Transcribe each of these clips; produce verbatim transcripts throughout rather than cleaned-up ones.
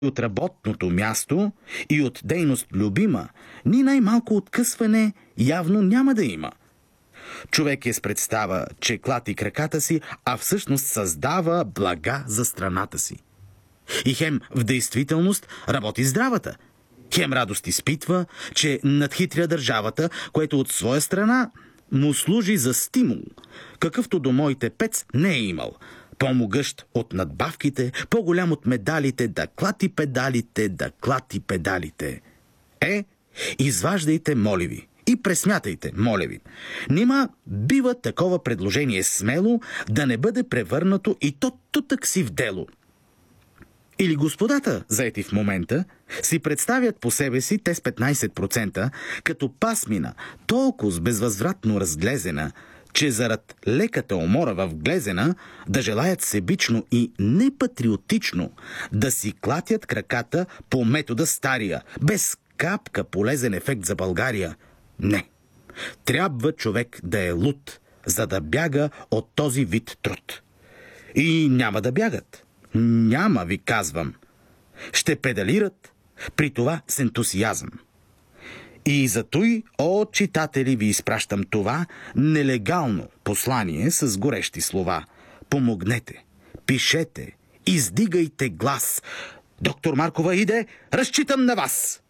от работното място и от дейност любима, ни най-малко откъсване явно няма да има. Човек е с представа, че клати краката си, а всъщност създава блага за страната си. И хем в действителност работи здравата. Хем радост изпитва, че надхитря държавата, което от своя страна му служи за стимул, какъвто до моите пец не е имал. По-могъщ от надбавките, по-голям от медалите, да клати педалите, да клати педалите. Е, изваждайте, моля ви, и пресмятайте, моля ви. Нима бива такова предложение смело да не бъде превърнато и то тутък си в дело. Или господата, заети в момента, си представят по себе си те с петнайсет процента като пасмина, толкова безвъзвратно разглезена, че зарад леката умора в глезена да желаят себично и непатриотично да си клатят краката по метода стария, без капка полезен ефект за България. Не. Трябва човек да е луд, за да бяга от този вид труд. И няма да бягат. Няма, ви казвам. Ще педалират, при това с ентусиазъм. И затой, о, читатели, ви изпращам това нелегално послание с горещи слова. Помогнете, пишете, издигайте глас. Доктор Маркова иде, разчитам на вас!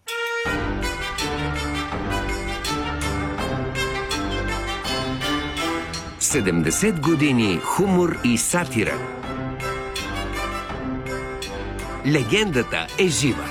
седемдесет години хумор и сатира. Легендата е жива.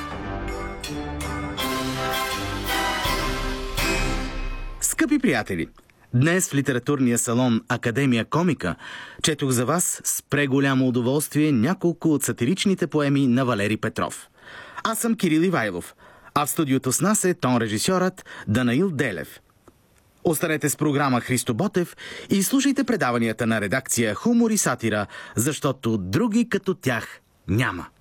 Скъпи приятели, днес в литературния салон Академия Комика четох за вас с преголямо удоволствие няколко от сатиричните поеми на Валери Петров. Аз съм Кирил Ивайлов, а в студиото с нас е тон-режисьорът Данаил Делев. Останете с програма Христо Ботев и слушайте предаванията на редакция Хумор и сатира, защото други като тях няма.